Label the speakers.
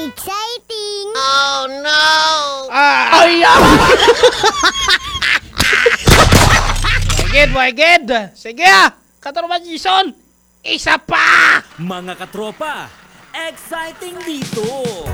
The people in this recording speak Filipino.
Speaker 1: Exciting!
Speaker 2: Ay! Wagid! Sige Katropa Jason! Isa pa!
Speaker 3: Mga katropa, exciting dito!